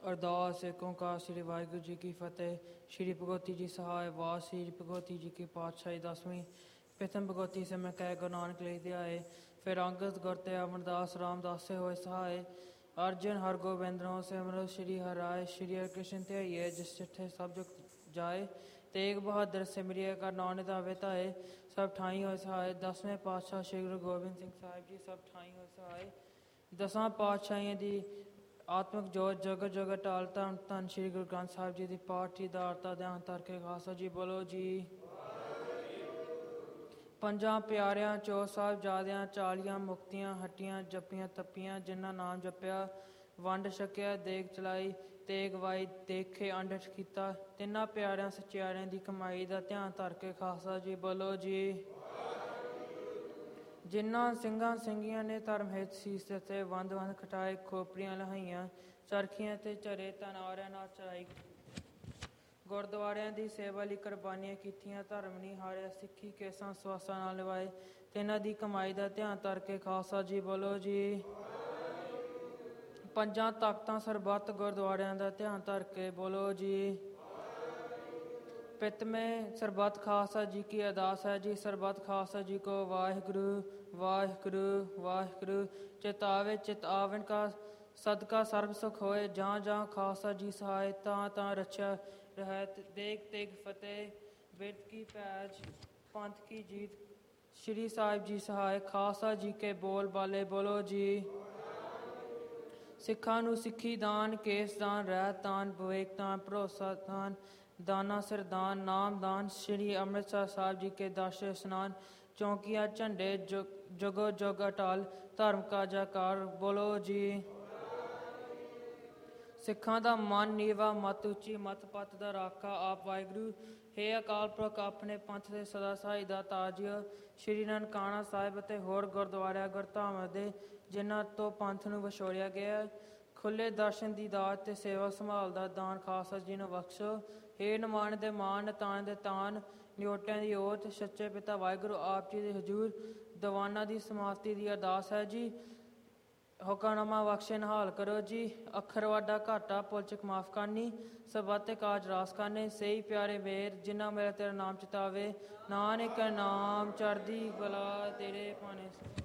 ਅਰਦਾਸ ਏਕ ਓਂਕਾਰ ਸ੍ਰੀ ਵਾਹਿਗੁਰੂ ਜੀ ਕੀ ਫਤਿਹ। ਸ਼੍ਰੀ ਭਗਵਤੀ ਜੀ ਸਹਾਇ ਵਾਸ ਸ੍ਰੀ ਭਗਵਤੀ ਜੀ ਕੀ ਪਾਤਸ਼ਾਹੀ 10ਵੀਂ ਪ੍ਰਥਮ ਭਗਵਤੀ ਸਮੇਂ ਕਹਿ ਗੁਰੂ ਨਾਨਕ ਲਈ ਧਿਆਏ। ਫਿਰ ਅੰਗਦ ਗੁਰ ਤੇ ਅਮਰਦਾਸ ਰਾਮਦਾਸ ਸੇ ਹੋਏ ਸਹਾਏ। ਅਰਜਨ ਹਰਗੋਬਿੰਦ ਨੋ ਸਿਮਰੋ ਸ਼੍ਰੀ ਹਰਿ ਸ਼੍ਰੀ ਹਰਿ ਕ੍ਰਿਸ਼ਨ ਧਿਆਈਏ। ਜਿਸ ਚਿੱਠੇ ਸਭ ਜੁਗ ਜਾਏ ਤੇਗ ਬਹਾਦਰ ਸਿਮਰਿਐ ਕਰ ਨਾਨਕ ਦਾਵੇ ਧਾਏ। ਸਭ ਠਾਈ ਹੋਏ ਸਹਾਏ। 10ਵੇਂ ਪਾਤਸ਼ਾਹ ਸ਼੍ਰੀ ਗੁਰੂ ਗੋਬਿੰਦ ਸਿੰਘ ਸਾਹਿਬ ਜੀ ਸਭ ਠਾਈ ਹੋਏ ਸਹਾਏ। 10 ਪਾਤਸ਼ਾਹੀਆਂ ਦੀ ਆਤਮਿਕ ਜੋਤ ਜਗਤ ਜਗਤ ਟਾਲ ਧੰਨ ਧੰਨ ਸ਼੍ਰੀ ਗੁਰੂ ਗ੍ਰੰਥ ਸਾਹਿਬ ਜੀ ਦੀ ਪਾਠ ਦੀ ਦਾਰਤਾ ਧਿਆਨ ਧਰ ਕੇ ਖਾਲਸਾ ਜੀ ਬੋਲੋ ਜੀ। ਪੰਜਾਂ ਪਿਆਰਿਆਂ ਚੋ ਸਾਹਿਬਜ਼ਾਦਿਆਂ 40 ਮੁਕਤੀਆਂ ਹੱਟੀਆਂ ਜੱਪੀਆਂ ਤੱਪੀਆਂ। ਜਿਨ੍ਹਾਂ ਨਾਮ ਜਪਿਆ ਵੰਡ ਛਕਿਆ ਦੇਗ ਚਲਾਈ ਤੇਗ ਵਾਈ ਦੇਖੇ ਅੰਡਠ ਕੀਤਾ। ਤਿੰਨਾਂ ਪਿਆਰਿਆਂ ਸਚਿਆਰਿਆਂ ਦੀ ਕਮਾਈ ਦਾ ਧਿਆਨ ਧਰ ਕੇ ਖਾਲਸਾ ਜੀ ਬੋਲੋ ਜੀ। ਜਿਨ੍ਹਾਂ ਸਿੰਘਾਂ ਸਿੰਘੀਆਂ ਨੇ ਧਰਮ ਹਿਤ ਸੀਸ ਦਿੱਤੇ ਵੰਦ ਵੰਦ ਖਟਾਏ ਖੋਪਰੀਆਂ ਲਹਾਈਆਂ ਚਰਖੀਆਂ ਤੇ ਝਰੇ ਤਨਾਰਿਆਂ ਨਾਲ ਚੜਾਈ। ਗੁਰਦੁਆਰਿਆਂ ਦੀ ਸੇਵਾ ਲਈ ਕੁਰਬਾਨੀਆਂ ਕੀਤੀਆਂ ਧਰਮ ਨਹੀਂ ਹਾਰਿਆ ਸਿੱਖੀ ਕੇਸਾਂ ਸਵਾਸਾਂ ਨਾਲ ਨਿਭਾਏ। ਤਿੰਨਾਂ ਦੀ ਕਮਾਈ ਦਾ ਧਿਆਨ ਧਰ ਕੇ ਖਾਲਸਾ ਜੀ ਬੋਲੋ ਜੀ। ਪੰਜਾਂ ਤਖਤਾਂ ਸਰਬੱਤ ਗੁਰਦੁਆਰਿਆਂ ਦਾ ਧਿਆਨ ਧਰ ਕੇ ਬੋਲੋ ਜੀ। ਪਿਤਮੇ ਸਰਬੱਤ ਖਾਲਸਾ ਜੀ ਕੀ ਅਰਦਾਸ ਹੈ ਜੀ। ਸਰਬੱਤ ਖਾਲਸਾ ਜੀ ਕੋ ਵਾਹਿਗੁਰੂ ਵਾਹਿਗੁਰੂ ਵਾਹਿਗੁਰੂ। ਚਿਤ ਆਵੇ ਚਿਤ ਆਵਨ ਕਾ ਸਦਕਾ ਸਰਬ ਸੁਖ ਹੋਏ। ਜਾਂ ਜਾਂ ਖਾਲਸਾ ਜੀ ਸਹਾਇ ਤਾਂ ਤਾਂ ਰੱਛਿਆ ਰਹਿਤ। ਦੇਗ ਤੇਗ ਫਤਿਹ ਬਿਰਦ ਕੀ ਪੈਜ ਪੰਥ ਕੀ ਜੀਤ। ਸ਼੍ਰੀ ਸਾਹਿਬ ਜੀ ਸਹਾਇ ਖਾਲਸਾ ਜੀ ਕੇ ਬੋਲ ਬਾਲੇ ਬੋਲੋ ਜੀ। ਸਿੱਖਾਂ ਨੂੰ ਸਿੱਖੀ ਦਾਨ ਕੇਸ ਦਾਨ ਰਹਿਤ ਦਾਨ ਵਿਵੇਕ ਦਾਨ ਭਰੋਸਾ ਦਾਨ ਦਾਨਾ ਸਰਦਾਨ ਨਾਮ ਦਾਨ। ਸ਼੍ਰੀ ਅੰਮ੍ਰਿਤਸਰ ਸਾਹਿਬ ਜੀ ਕੇ ਦਰਸ਼ ਇਸ਼ਨਾਨ ਚੌਂਕੀਆਂ ਝੰਡੇ ਜਗੋ ਜਗ ਅਟਾਲ ਧਰਮ ਕਾ ਜੈਕਾਰ ਬੋਲੋ ਜੀ। ਸਿੱਖਾਂ ਦਾ ਮਨ ਨੀਵਾ ਮਤ ਉੱਚੀ ਮਤ ਪੱਤ ਦਾ ਰਾਖਾ ਆਪ ਵਾਹਿਗੁਰੂ। ਹੇ ਅਕਾਲ ਪੁਰਖ ਆਪਣੇ ਪੰਥ ਦੇ ਸਦਾ ਸਹਾਈ ਦਾ ਤਾਜਿਓ। ਸ਼੍ਰੀ ਨਨਕਾਣਾ ਸਾਹਿਬ ਅਤੇ ਹੋਰ ਗੁਰਦੁਆਰਿਆਂ ਗੁਰਧਾਮਾਂ ਦੇ ਜਿਨ੍ਹਾਂ ਤੋਂ ਪੰਥ ਨੂੰ ਵਿਛੋੜਿਆ ਗਿਆ ਖੁੱਲ੍ਹੇ ਦਰਸ਼ਨ ਦੀ ਦਾਤ ਤੇ ਸੇਵਾ ਸੰਭਾਲ ਦਾ ਦਾਨ ਖਾਲਸਾ ਜੀ ਨੂੰ ਬਖਸ਼ੋ। ਹੇ ਨਿਮਾਣ ਦੇ ਮਾਣ ਤਾਣ ਦੇ ਤਾਣ ਨਿਓਟਿਆਂ ਦੀ ਓਟ ਸੱਚੇ ਪਿਤਾ ਵਾਹਿਗੁਰੂ ਆਪ ਜੀ ਦੇ ਹਜ਼ੂਰ ਦੀਵਾਨਾਂ ਦੀ ਸਮਾਪਤੀ ਦੀ ਅਰਦਾਸ ਹੈ ਜੀ। ਹੁਕਮਨਾਮਾ ਬਖਸ਼ੇ ਨਿਹਾਲ ਕਰੋ ਜੀ। ਅੱਖਰ ਵਾਡਾ ਘਾਟਾ ਭੁੱਲ ਚੁੱਕ ਮਾਫ ਕਰਨੀ ਸਰਬੱਤ ਕਾਜ ਰਾਸ ਕਰਨੇ। ਸਹੀ ਪਿਆਰੇ ਮੇਰ ਜਿਨ੍ਹਾਂ ਮੇਰਾ ਤੇਰਾ ਨਾਮ ਚਿਤਾਵੇ ਨਾਨਕ ਨਾਮ ਚੜ੍ਹਦੀ ਕਲਾ ਤੇਰੇ ਭਾਣੇ।